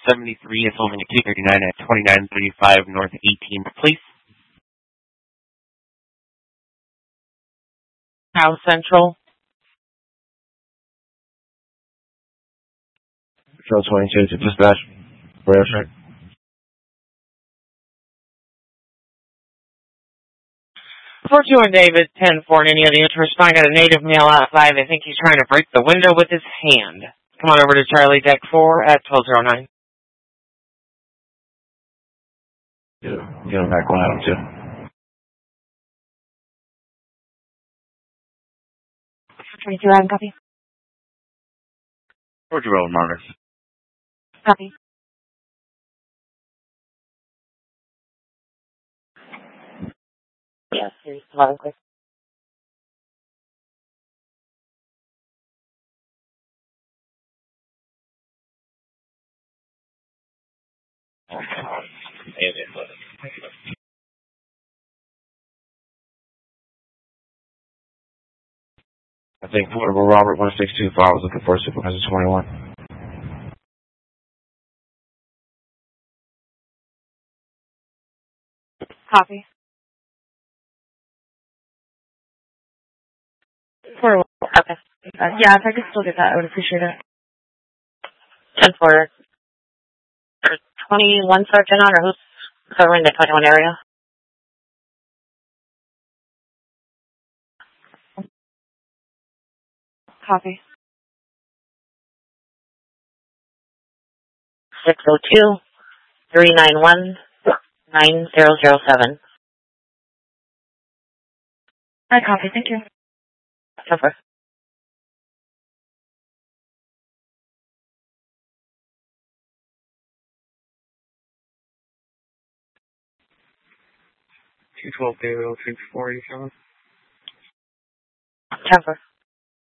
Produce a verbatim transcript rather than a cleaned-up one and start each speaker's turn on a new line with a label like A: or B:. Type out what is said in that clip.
A: seventy-three is holding a two thirty-nine at twenty-nine thirty-five North eighteenth Place.
B: South Central.
C: Control twenty-two to dispatch. Where check?
B: four two one David, ten four, and any other units responding. Got a native male out five. I think he's trying to break the window with his hand. Come on over to Charlie Deck four at twelve oh nine.
C: Yeah, get him back one out too.
D: twenty-two, Adam, copy.
C: Where'd you roll, Marcus?
D: Copy.
B: Yes, here's eleven, quick.
C: I think Portable Robert one six two five was looking for Supervisor twenty-one.
D: Copy. For okay. Uh, yeah, if I could still get that, I would appreciate it.
B: ten four. There's twenty-one sergeant on, or who's covering the twenty-one area?
D: Copy.
B: six oh two, three nine one, nine zero zero seven.
D: I copy, thank you.
B: ten four.
A: two twelve zero three four eighty-seven.
B: ten four.